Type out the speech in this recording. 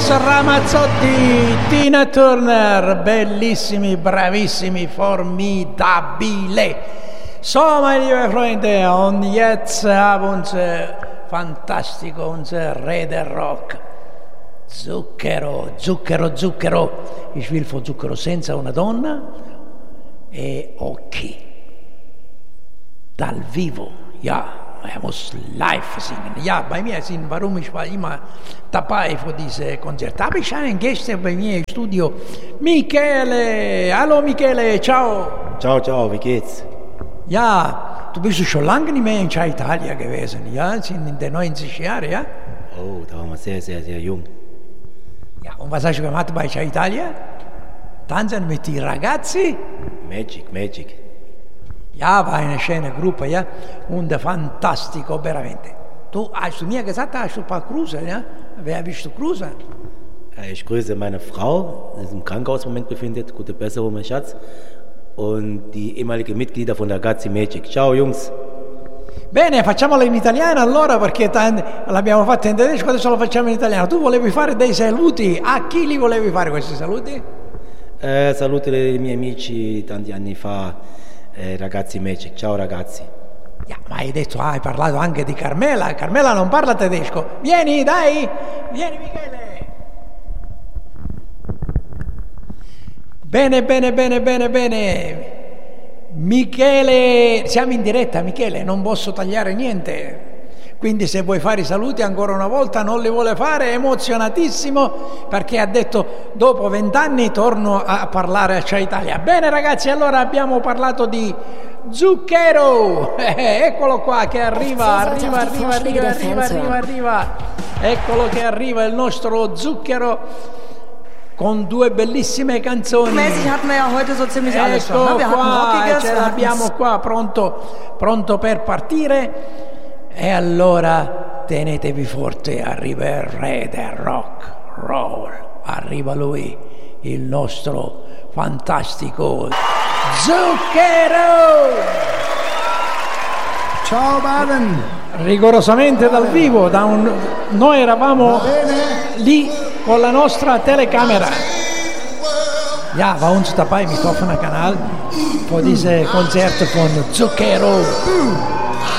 Ramazzotti, Tina Turner, bellissimi, bravissimi, formidabile. So, meine liebe Freunde, und jetzt haben wir fantastico, unser Rede Rock. Zucchero, zucchero, zucchero. Ich will von Zucchero senza una donna e occhi. Dal vivo, ja. Er muss live singen. Ja, bei mir sind, warum ich war immer dabei für diese Konzerte. Habe ich einen Gäste bei mir im Studio, Michele. Hallo Michele, ciao. Ciao, ciao, wie geht's? Ja, du bist schon lange nicht mehr in Italia gewesen, ja? Sind in den 90 Jahren, ja? Oh, da waren wir sehr, sehr, sehr jung. Ja, und was hast du gemacht bei Italia? Tanzen mit den Ragazzi? Magic, Magic. Ja, war eine schöne Gruppe, ja, und fantastico, veramente. Du hast mir gesagt, hast du ein paar Cruiser, ja? Wer bist du Cruiser? Ich grüße meine Frau, die sich im Krankenhaus im Moment befindet. Gute Besserung, mein Schatz. Und die ehemaligen Mitglieder von der Ragazzi Magic. Ciao, Jungs. Bene, facciamolo in italiano allora, perché l'abbiamo fatto in tedesco, adesso lo facciamo in italiano. Tu volevi fare dei saluti, a chi li volevi fare questi saluti? Saluti ai miei amici tanti anni fa. Ragazzi Magic, ciao ragazzi. Ja, ma hai detto, hai parlato anche di Carmela. Carmela non parla tedesco. Vieni, dai, vieni Michele. Bene, bene, bene, bene, bene. Michele, siamo in diretta Michele, non posso tagliare niente. Quindi se vuoi fare i saluti ancora una volta non li vuole fare, è emozionatissimo perché ha detto dopo 20 anni torno a parlare a Ciao Italia. Bene ragazzi, allora abbiamo parlato di Zucchero, eccolo qua che arriva. Eccolo che arriva il nostro Zucchero con due bellissime canzoni. Hatten wir ja heute so ziemlich alles schon, Ecco ne? Wir hatten qua, Rockiges, ce l'abbiamo qua pronto per partire. E allora tenetevi forte, arriva il re del rock roll, arriva lui, il nostro fantastico Zucchero! Ciao Baden! Rigorosamente dal vivo, noi eravamo lì con la nostra telecamera. Ja, bei uns dabei mit offener Kanal für diese Konzerte von Zucchero.